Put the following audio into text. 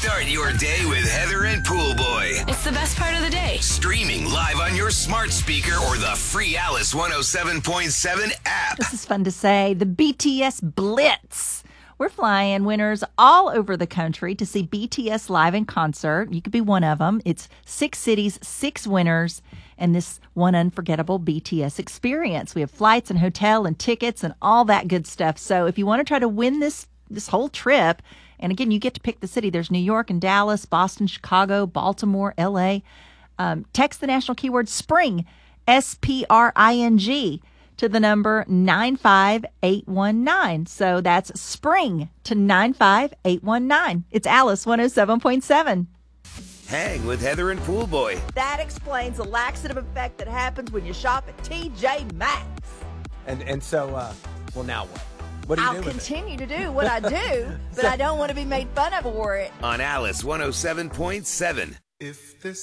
Start your day with Heather and Pool Boy. It's the best part of the day. Streaming live on your smart speaker or the free Alice 107.7 app. This is fun to say. The BTS Blitz. We're flying winners all over the country to see BTS live in concert. You could be one of them. It's 6 cities, 6 winners, and this one unforgettable BTS experience. We have flights and hotel and tickets and all that good stuff. So if you want to try to win this whole trip, and again, you get to pick the city. There's New York and Dallas, Boston, Chicago, Baltimore, L.A. Text the national keyword SPRING, SPRING, to the number 95819. So that's SPRING to 95819. It's Alice 107.7. Hang with Heather and Pool Boy. That explains the laxative effect that happens when you shop at TJ Maxx. And so, well, now what? What do you do I'll with continue to do what I do, but I don't want to be made fun of for it. On Alice 107.7. If this